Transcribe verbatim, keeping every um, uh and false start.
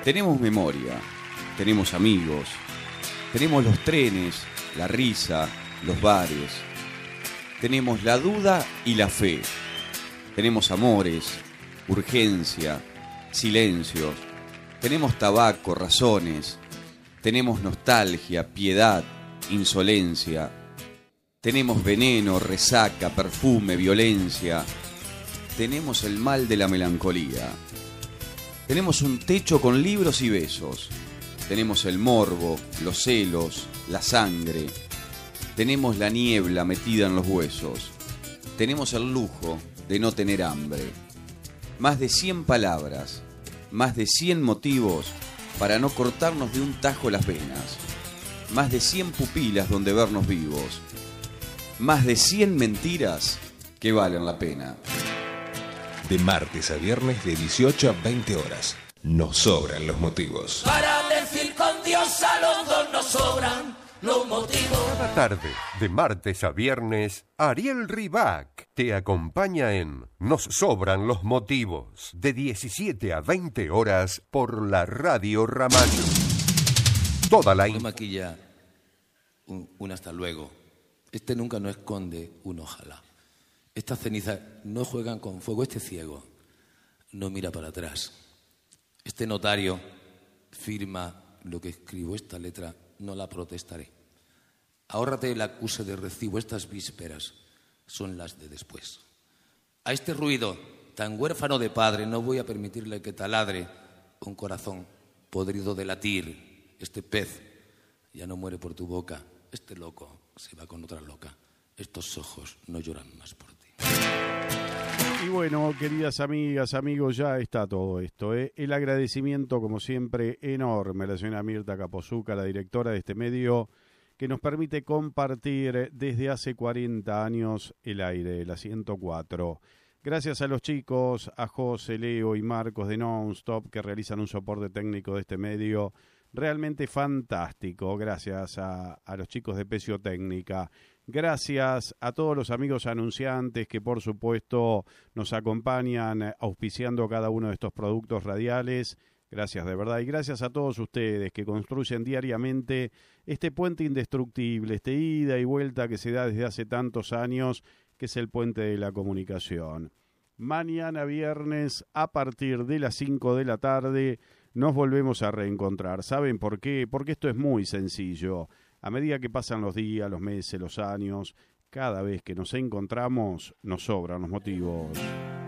Tenemos memoria, tenemos amigos, tenemos los trenes, la risa, los bares. Tenemos la duda y la fe. Tenemos amores, urgencia, silencios. Tenemos tabaco, razones. Tenemos nostalgia, piedad, insolencia. Tenemos veneno, resaca, perfume, violencia. Tenemos el mal de la melancolía. Tenemos un techo con libros y besos. Tenemos el morbo, los celos, la sangre. Tenemos la niebla metida en los huesos. Tenemos el lujo de no tener hambre. Más de cien palabras, más de cien motivos para no cortarnos de un tajo las venas. Más de cien pupilas donde vernos vivos. Más de cien mentiras que valen la pena. De martes a viernes de dieciocho a veinte horas. Nos sobran los motivos. Para decir con Dios a los dos nos sobran los motivos. Cada tarde, de martes a viernes, Ariel Ribac te acompaña en Nos sobran los motivos. De diecisiete a veinte horas por la Radio Ramallo. Toda la... No maquilla un, un hasta luego. Este nunca no esconde un ojalá. Estas cenizas no juegan con fuego. Este ciego no mira para atrás. Este notario firma lo que escribo. Esta letra no la protestaré. Ahórrate el acuse de recibo. Estas vísperas son las de después. A este ruido tan huérfano de padre no voy a permitirle que taladre un corazón podrido de latir. Este pez ya no muere por tu boca. Este loco se va con otra loca. Estos ojos no lloran más por ti. Y bueno, queridas amigas, amigos, ya está todo esto, ¿eh? El agradecimiento, como siempre, enorme a la señora Mirta Capozuca, la directora de este medio, que nos permite compartir desde hace cuarenta años el aire, la ciento cuatro. Gracias a los chicos, a José, Leo y Marcos de Nonstop, que realizan un soporte técnico de este medio realmente fantástico. Gracias a, a los chicos de Pecio Técnica. Gracias a todos los amigos anunciantes que por supuesto nos acompañan auspiciando cada uno de estos productos radiales. Gracias de verdad y gracias a todos ustedes que construyen diariamente este puente indestructible, este ida y vuelta que se da desde hace tantos años, que es el puente de la comunicación. Mañana viernes a partir de las cinco de la tarde nos volvemos a reencontrar. ¿Saben por qué? Porque esto es muy sencillo. A medida que pasan los días, los meses, los años, cada vez que nos encontramos, nos sobran los motivos.